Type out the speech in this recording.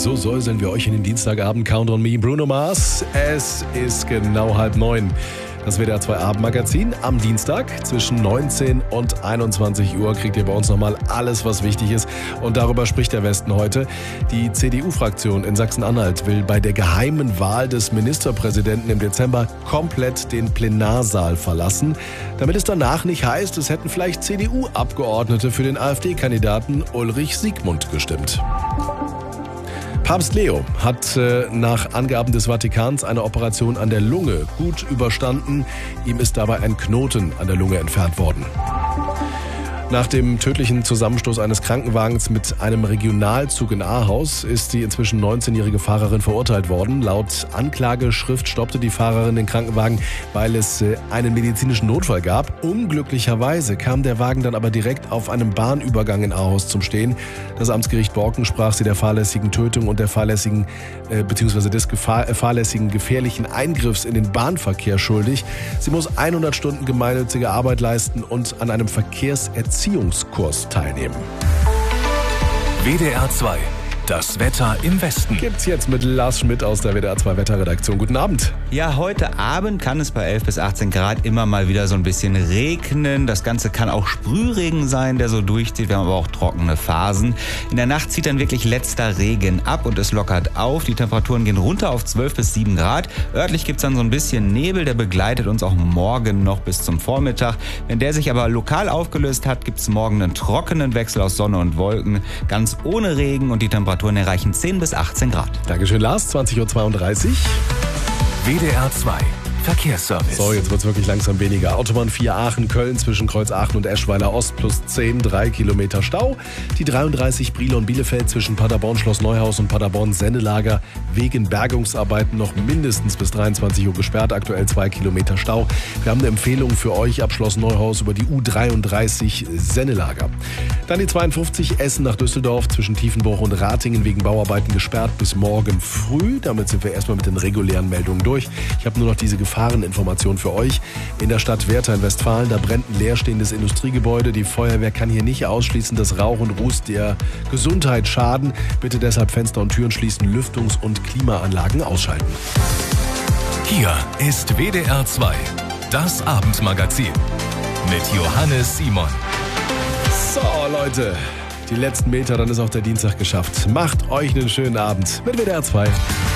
So säuseln wir euch in den Dienstagabend. Count on me, Bruno Mars. Es ist genau 8:30. Das WDR 2 Abendmagazin. Am Dienstag zwischen 19 und 21 Uhr kriegt ihr bei uns nochmal alles, was wichtig ist. Und darüber spricht der Westen heute. Die CDU-Fraktion in Sachsen-Anhalt will bei der geheimen Wahl des Ministerpräsidenten im Dezember komplett den Plenarsaal verlassen. Damit es danach nicht heißt, es hätten vielleicht CDU-Abgeordnete für den AfD-Kandidaten Ulrich Siegmund gestimmt. Papst Leo hat nach Angaben des Vatikans eine Operation an der Lunge gut überstanden. Ihm ist dabei ein Knoten an der Lunge entfernt worden. Nach dem tödlichen Zusammenstoß eines Krankenwagens mit einem Regionalzug in Ahaus ist die inzwischen 19-jährige Fahrerin verurteilt worden. Laut Anklageschrift stoppte die Fahrerin den Krankenwagen, weil es einen medizinischen Notfall gab. Unglücklicherweise kam der Wagen dann aber direkt auf einem Bahnübergang in Ahaus zum Stehen. Das Amtsgericht Borken sprach sie der fahrlässigen Tötung und der fahrlässigen fahrlässigen gefährlichen Eingriffs in den Bahnverkehr schuldig. Sie muss 100 Stunden gemeinnützige Arbeit leisten und an einem Verkehrserziehungskurs teilnehmen. WDR 2, das Wetter im Westen. Gibt's jetzt mit Lars Schmidt aus der WDR 2 Wetterredaktion. Guten Abend. Ja, heute Abend kann es bei 11 bis 18 Grad immer mal wieder so ein bisschen regnen. Das Ganze kann auch Sprühregen sein, der so durchzieht. Wir haben aber auch trockene Phasen. In der Nacht zieht dann wirklich letzter Regen ab und es lockert auf. Die Temperaturen gehen runter auf 12 bis 7 Grad. Örtlich gibt's dann so ein bisschen Nebel, der begleitet uns auch morgen noch bis zum Vormittag. Wenn der sich aber lokal aufgelöst hat, gibt's morgen einen trockenen Wechsel aus Sonne und Wolken. Ganz ohne Regen und die Temperaturen erreichen 10 bis 18 Grad. Dankeschön, Lars. 20.32 Uhr. WDR 2, Verkehrsservice. So, jetzt wird's wirklich langsam weniger. Autobahn 4 Aachen-Köln zwischen Kreuz Aachen und Eschweiler Ost plus 10, 3 Kilometer Stau. Die 33 Brilon-Bielefeld zwischen Paderborn-Schloss Neuhaus und Paderborn-Sennelager wegen Bergungsarbeiten noch mindestens bis 23 Uhr gesperrt. Aktuell 2 Kilometer Stau. Wir haben eine Empfehlung für euch ab Schloss Neuhaus über die U33 Sennelager. Dann die 52 Essen nach Düsseldorf zwischen Tiefenbruch und Ratingen wegen Bauarbeiten gesperrt bis morgen früh. Damit sind wir erstmal mit den regulären Meldungen durch. Ich habe nur noch diese Gefahreninformation für euch. In der Stadt Werther in Westfalen, da brennt ein leerstehendes Industriegebäude. Die Feuerwehr kann hier nicht ausschließen, dass Rauch und Ruß der Gesundheit schaden. Bitte deshalb Fenster und Türen schließen, Lüftungs- und Klimaanlagen ausschalten. Hier ist WDR 2, das Abendmagazin mit Johannes Simon. So, Leute, die letzten Meter, dann ist auch der Dienstag geschafft. Macht euch einen schönen Abend mit WDR 2.